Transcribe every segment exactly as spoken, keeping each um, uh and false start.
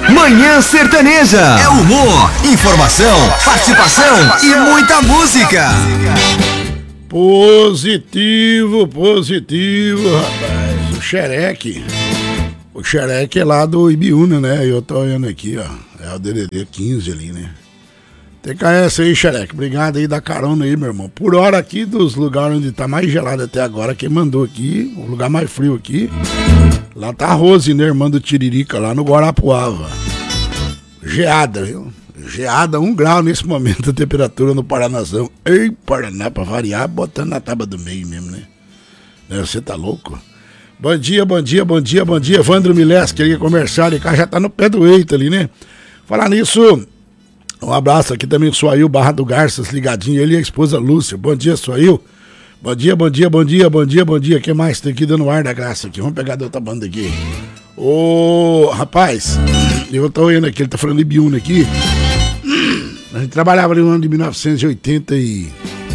Manhã Sertaneja. É humor, informação, participação e muita música. Positivo, positivo, rapaz. O Xereque. O Xereque é lá do Ibiúna, né? Eu tô olhando aqui, ó. É o D D D quinze ali, né? Tem que essa aí, Xereque. Obrigado aí da carona aí, meu irmão. Por hora aqui, dos lugares onde tá mais gelado até agora, quem mandou aqui, o lugar mais frio aqui, lá tá a Rose, né, irmã do Tiririca, lá no Guarapuava. Geada, viu? Geada, um grau nesse momento, a temperatura no Paranazão. Ei, Paraná, pra variar, botando na tábua do meio mesmo, né? Você tá louco? Bom dia, bom dia, bom dia, bom dia. Evandro Mileski, ali, comercial, ele já tá no pé do eito ali, né? Falar nisso, um abraço aqui também, Suail Barra do Garças, ligadinho, ele e a esposa Lúcia. Bom dia, Suail. Bom dia, bom dia, bom dia, bom dia, bom dia. Quem mais tem aqui dando ar da graça aqui? Vamos pegar da outra banda aqui. Ô, rapaz, eu tô olhando aqui, ele tá falando de Ibiúna aqui. A gente trabalhava ali no ano de mil novecentos e oitenta e...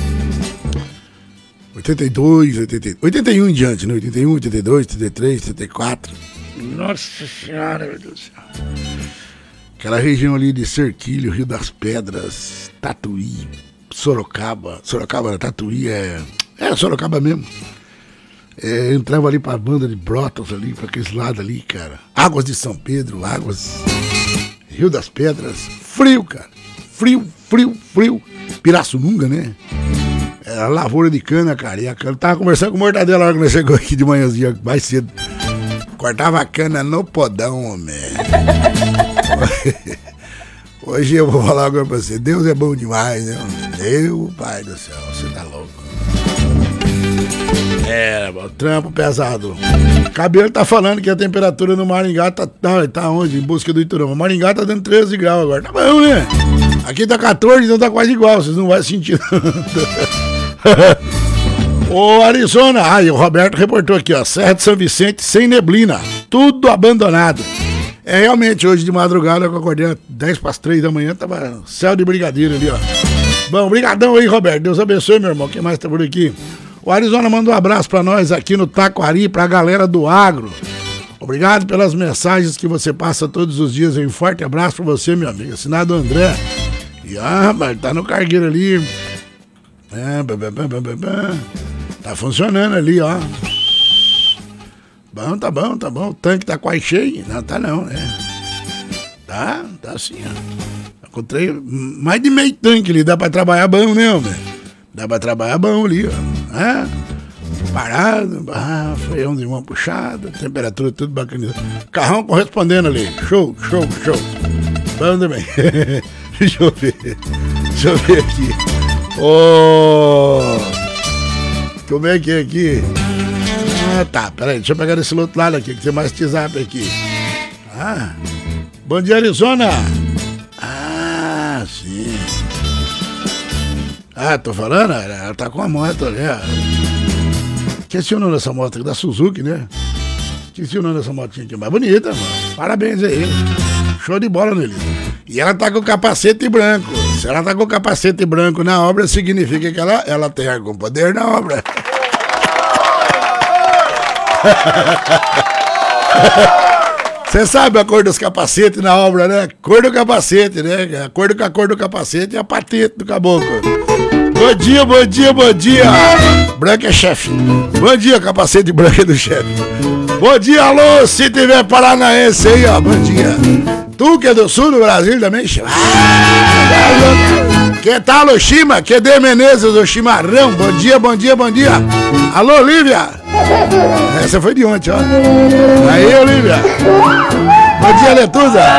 oitenta e dois, oitenta, oitenta e um em diante, né? oitenta e um, oitenta e dois, oitenta e três, oitenta e quatro. Nossa Senhora, meu Deus do céu. Aquela região ali de Cerquilho, Rio das Pedras, Tatuí, Sorocaba. Sorocaba, Tatuí é... É, Sorocaba mesmo. É, eu entrava ali pra banda de Brotas ali, pra aqueles lados ali, cara. Águas de São Pedro, Águas... Rio das Pedras. Frio, cara. Frio, frio, frio. Pirassununga, né? Era lavoura de cana, cara. E a cana... Tava conversando com o Mortadela na hora que nós chegou aqui de manhãzinha, mais cedo. Cortava a cana no podão, homem. Hoje eu vou falar agora pra você. Deus é bom demais, né? Meu pai do céu, você tá louco. É, o trampo pesado. Cabelo tá falando que a temperatura no Maringá tá, tá, tá onde? Em busca do Iturama. Maringá tá dando treze graus agora. Tá bom, né? Aqui tá quatorze, então tá quase igual. Vocês não vão sentir nada. Ô, Arizona. Ai, o Roberto reportou aqui, ó. Serra de São Vicente sem neblina. Tudo abandonado. É, realmente, hoje de madrugada, eu acordei às dez para as três da manhã, tava céu de brigadeiro ali, ó. Bom, brigadão aí, Roberto. Deus abençoe, meu irmão. Quem mais tá por aqui? O Arizona manda um abraço pra nós aqui no Taquari, pra galera do agro. Obrigado pelas mensagens que você passa todos os dias. Um forte abraço pra você, meu amigo. Assinado André. E, ah, rapaz, tá no cargueiro ali. É, bá, bá, bá, bá, bá. Tá funcionando ali, ó. Bom, tá bom, tá bom. O tanque tá quase cheio. Não, tá não, né? Tá, tá assim, ó. Encontrei mais de meio tanque ali. Dá pra trabalhar bom, né, homem? Dá pra trabalhar bom ali, ó. É? Parado, ah, freão de mão puxada, temperatura tudo bacana. Carrão correspondendo ali. Show, show, show. Bom também. Deixa eu ver. Deixa eu ver aqui. Oh, como é que é aqui? Ah, tá, peraí, deixa eu pegar desse outro lado aqui, que tem mais WhatsApp aqui. Ah, bom dia, Arizona. Ah, sim. Ah, tô falando, ela tá com a moto ali, ó. Esqueci o nome dessa moto aqui, da Suzuki, né? Esqueci o nome dessa motinha aqui, mais bonita, mano. Parabéns aí. Show de bola, Nelly. E ela tá com o capacete branco. Se ela tá com o capacete branco na obra, significa que ela, ela tem algum poder na obra. Você sabe a cor dos capacetes na obra, né? Cor do capacete, né? A cor do, a cor do capacete é a patente do caboclo. Bom dia, bom dia, bom dia. Branco é chefe. Bom dia, capacete branco é do chefe. Bom dia, alô, se tiver paranaense aí, ó. Bom dia. Tu que é do sul do Brasil também, ah, que tal, Oshima? Que de Menezes, do Chimarrão. Bom dia, bom dia, bom dia. Alô, Lívia. Essa foi de ontem, ó. Aí, Olívia. Bom dia, Letuza.